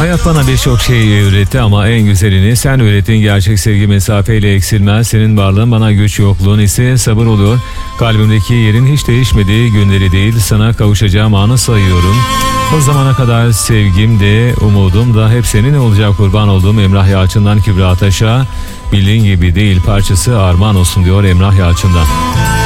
Hayat bana birçok şeyi öğretti ama en güzelini sen öğrettin. Gerçek sevgi mesafeyle eksilmez. Senin varlığın bana güç, yokluğun ise sabır oluyor. Kalbimdeki yerin hiç değişmedi. Günleri değil, sana kavuşacağım anı sayıyorum. O zamana kadar sevgim de umudum da hep senin olacak. Kurban olduğum Emrah Yalçın'dan Kübra Ataş'a. Bildiğin gibi değil parçası armağan olsun diyor Emrah Yalçın'dan.